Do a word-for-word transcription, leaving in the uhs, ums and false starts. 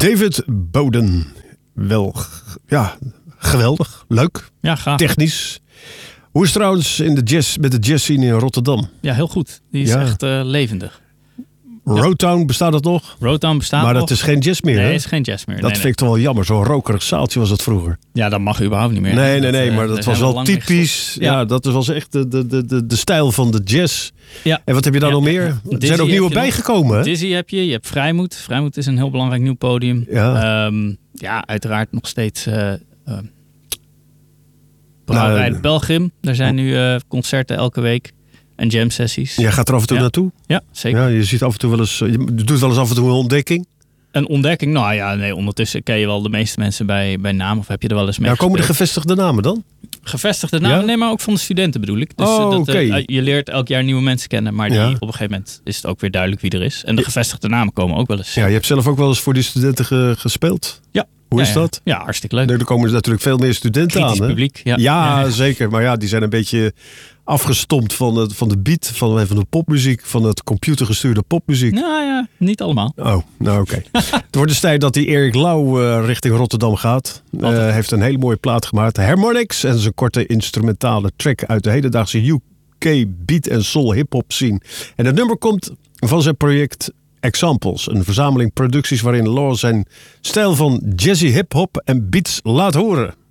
David Bowden. Wel, ja, geweldig. Leuk. Ja, gaaf. Technisch. Hoe is het trouwens in de jazz, met de jazzscene in Rotterdam? Ja, heel goed. Die is Ja. echt uh, levendig. Roadtown, bestaat dat nog? Roadtown bestaat Maar nog. dat is geen jazz meer, Nee, hè? is geen jazz meer. Dat nee, vind nee. ik toch wel jammer. Zo'n rokerig zaaltje was dat vroeger. Ja, dat mag überhaupt niet meer. Nee, nee, Dat, nee. uh, Maar dat daar was zijn we wel lang mee typisch. gestopt. Ja, Ja. dat was echt de, de, de, de, de stijl van de jazz. Ja. En wat heb je daar Ja. nog meer? Er Dizzy zijn ook nieuwe heb je nog. bijgekomen, hè? Dizzy heb je. Je hebt Vrijmoed. Vrijmoed is een heel belangrijk nieuw podium. Ja. Um, ja, uiteraard nog steeds... Uh, uh, Brouwerij Nou, Pelgrim. Daar zijn nu uh, concerten elke week. En jam sessies. Jij gaat er af en toe Ja. naartoe? Ja, zeker. Ja, je ziet af en toe wel eens... Je doet wel eens af en toe een ontdekking. Een ontdekking? Nou ja, nee, ondertussen ken je wel de meeste mensen bij, bij naam. Of heb je er wel eens mee Ja, komen de gespeeld? gevestigde namen dan? Gevestigde namen? Ja? Nee, maar ook van de studenten bedoel ik. Dus Oh, uh, dat, oké. uh, je leert elk jaar nieuwe mensen kennen. Maar die, Ja. op een gegeven moment is het ook weer duidelijk wie er is. En de gevestigde namen komen ook wel eens. Ja, je hebt zelf ook wel eens voor die studenten ge- gespeeld. Ja. Hoe Ja, is ja. dat? Ja, hartstikke leuk. Nee, er komen natuurlijk veel meer studenten Kritisch aan. Hè? publiek. Ja, Ja, Ja. zeker. Maar ja, die zijn een beetje afgestompt van, het, van de beat, van, van de popmuziek, van het computergestuurde popmuziek. Nou ja, niet allemaal. Oh, nou oké. Het wordt dus tijd dat die Erik Lau uh, richting Rotterdam gaat. Hij uh, heeft een hele mooie plaat gemaakt. Harmonix. En zijn korte instrumentale track uit de hedendaagse U K beat en soul hip-hop scene. En het nummer komt van zijn project Examples. Een verzameling producties waarin Lau zijn stijl van jazzy hip-hop en beats laat horen.